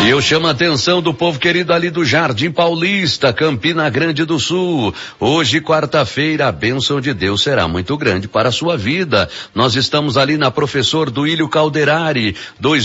E eu chamo a atenção do povo querido ali do Jardim Paulista, Campina Grande do Sul. Hoje, quarta-feira, a bênção de Deus será muito grande para a sua vida. Nós estamos ali na Professor Duílio Calderari,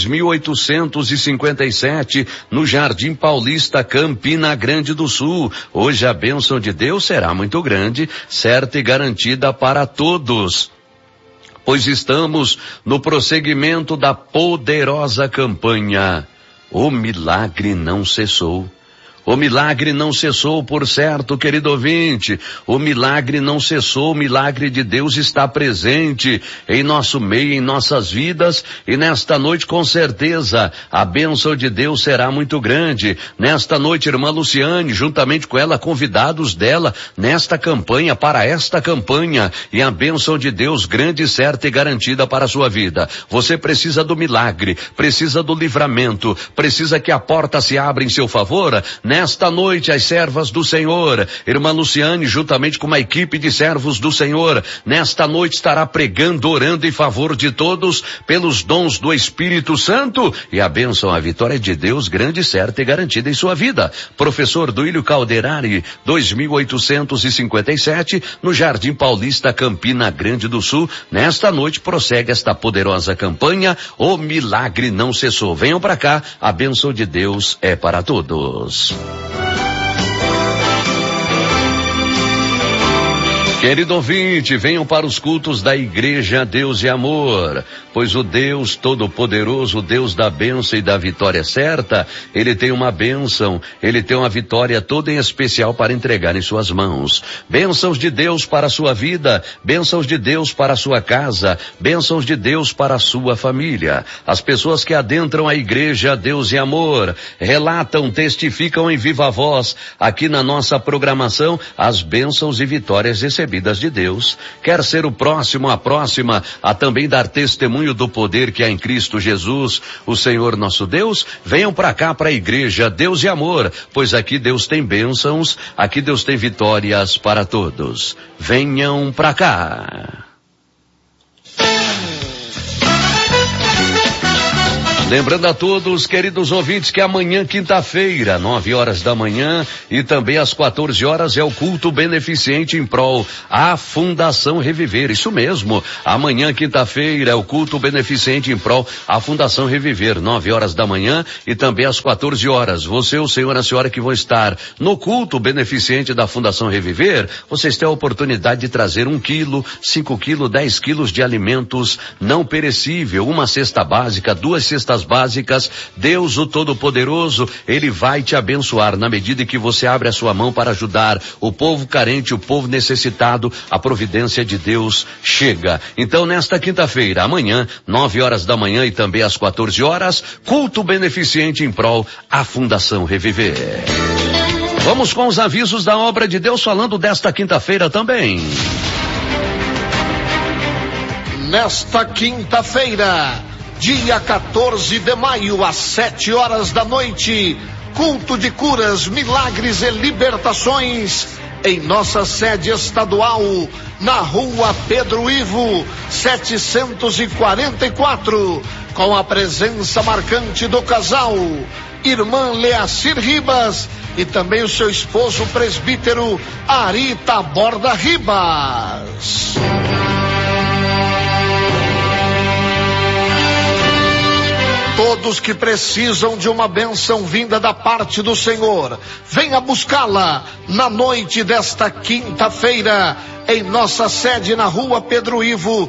2857, no Jardim Paulista, Campina Grande do Sul. Hoje a bênção de Deus será muito grande, certa e garantida para todos. Pois estamos no prosseguimento da poderosa campanha. O milagre não cessou. O milagre não cessou, por certo, querido ouvinte. O milagre não cessou, o milagre de Deus está presente em nosso meio, em nossas vidas, e nesta noite, com certeza, a bênção de Deus será muito grande. Nesta noite, irmã Luciane, juntamente com ela, convidados dela, nesta campanha, para esta campanha, e a bênção de Deus grande, certa e garantida para a sua vida. Você precisa do milagre, precisa do livramento, precisa que a porta se abra em seu favor. Nesta noite, as servas do Senhor, irmã Luciane, juntamente com uma equipe de servos do Senhor, nesta noite estará pregando, orando em favor de todos, pelos dons do Espírito Santo, e a bênção, a vitória de Deus, grande, certa e garantida em sua vida. Professor Duílio Calderari, 2857, no Jardim Paulista, Campina Grande do Sul. Nesta noite prossegue esta poderosa campanha, o milagre não cessou. Venham para cá, a bênção de Deus é para todos. Querido ouvinte, venham para os cultos da Igreja Deus e Amor, pois o Deus Todo-Poderoso, o Deus da bênção e da vitória certa, Ele tem uma bênção, Ele tem uma vitória toda em especial para entregar em suas mãos. Bênçãos de Deus para a sua vida, bênçãos de Deus para a sua casa, bênçãos de Deus para a sua família. As pessoas que adentram a Igreja Deus e Amor relatam, testificam em viva voz, aqui na nossa programação, as bênçãos e vitórias recebidas de Deus. Quer ser o próximo, a próxima, a também dar testemunho do poder que há em Cristo Jesus, o Senhor nosso Deus? Venham para cá, para a Igreja Deus e Amor, pois aqui Deus tem bênçãos, aqui Deus tem vitórias para todos. Venham para cá. Lembrando a todos, queridos ouvintes, que amanhã, quinta-feira, 9 horas da manhã e também às 14 horas é o culto beneficente em prol à Fundação Reviver. Isso mesmo, amanhã, quinta-feira, é o culto beneficente em prol à Fundação Reviver, 9 horas da manhã e também às 14 horas. Você, o senhor e a senhora que vão estar no culto beneficente da Fundação Reviver, vocês têm a oportunidade de trazer 1 quilo, 5 quilos, 10 quilos de alimentos não perecível, uma cesta básica, 2 cestas básicas. Deus, o Todo-Poderoso, Ele vai te abençoar na medida em que você abre a sua mão para ajudar o povo carente, o povo necessitado. A providência de Deus chega. Então, nesta quinta-feira, amanhã, 9 horas da manhã e também às 14 horas, culto beneficente em prol à Fundação Reviver. Vamos com os avisos da obra de Deus, falando desta quinta-feira também. Nesta quinta-feira, dia 14 de maio, às 7 horas da noite, culto de curas, milagres e libertações em nossa sede estadual, na rua Pedro Ivo, 744, com a presença marcante do casal, irmã Leacir Ribas, e também o seu esposo presbítero Ari Taborda Ribas. Todos que precisam de uma bênção vinda da parte do Senhor, venha buscá-la na noite desta quinta-feira, em nossa sede na rua Pedro Ivo,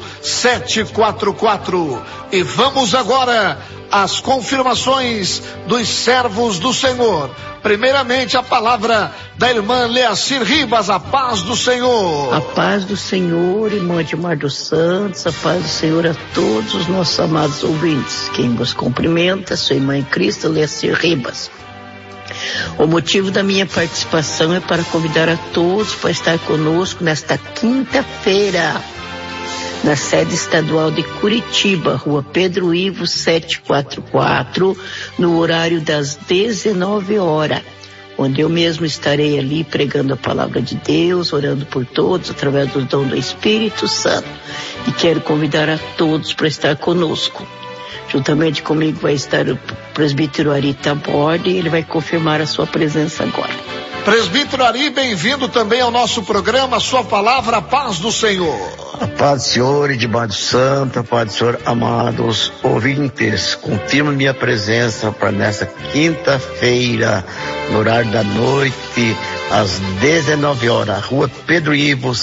744. E vamos agora às confirmações dos servos do Senhor. Primeiramente, a palavra da irmã Leacir Ribas. A paz do Senhor. A paz do Senhor, irmã Edmar dos Santos. A paz do Senhor a todos os nossos amados ouvintes. Quem vos cumprimenta, sua irmã em Cristo, Leacir Ribas. O motivo da minha participação é para convidar a todos para estar conosco nesta quinta-feira, na sede estadual de Curitiba, rua Pedro Ivo, 744, no horário das 19 horas, onde eu mesmo estarei ali pregando a palavra de Deus, orando por todos, através do dom do Espírito Santo, e quero convidar a todos para estar conosco. Juntamente comigo vai estar o presbítero Ari Taborda e ele vai confirmar a sua presença agora. Presbítero Ari, bem-vindo também ao nosso programa. Sua palavra, a paz do Senhor. A paz do Senhor, Edmar Santo, a paz do Senhor, amados ouvintes. Confirmo minha presença para nessa quinta-feira, no horário da noite, às 19 horas, Rua Pedro Ivo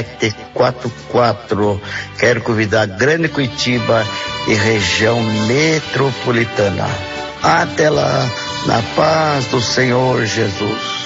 744. Quero convidar Grande Curitiba e região metropolitana. Até lá, na paz do Senhor Jesus.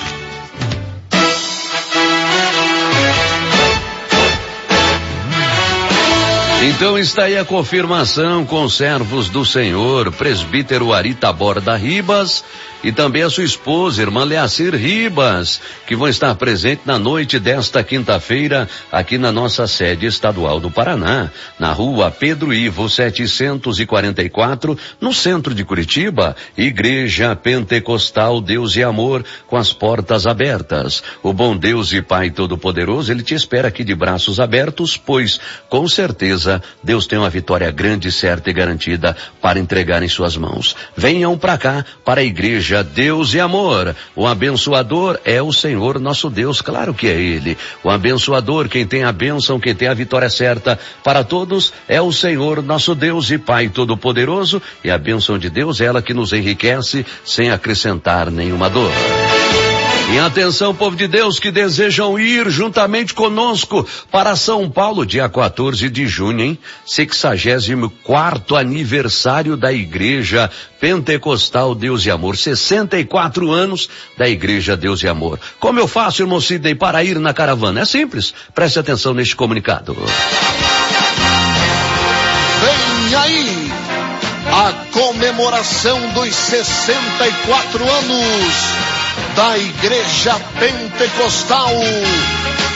Então está aí a confirmação com servos do Senhor, presbítero Ari Taborda Ribas e também a sua esposa, irmã Leacir Ribas, que vão estar presentes na noite desta quinta-feira aqui na nossa sede estadual do Paraná, na Rua Pedro Ivo 744, no centro de Curitiba, Igreja Pentecostal Deus e Amor, com as portas abertas. O bom Deus e Pai Todo-Poderoso, Ele te espera aqui de braços abertos, pois, com certeza, Deus tem uma vitória grande, certa e garantida para entregar em suas mãos. Venham para cá, para a Igreja Deus e Amor. O abençoador é o Senhor nosso Deus, claro que é Ele. O abençoador, quem tem a bênção, quem tem a vitória certa para todos, é o Senhor nosso Deus e Pai Todo-Poderoso, e a bênção de Deus é ela que nos enriquece sem acrescentar nenhuma dor. E atenção, povo de Deus que desejam ir juntamente conosco para São Paulo, dia 14 de junho, hein? 64º aniversário da Igreja Pentecostal Deus e Amor, 64 anos da Igreja Deus e Amor. Como eu faço, irmão Sidney, para ir na caravana? É simples, preste atenção neste comunicado. Vem aí a comemoração dos 64 anos da Igreja Pentecostal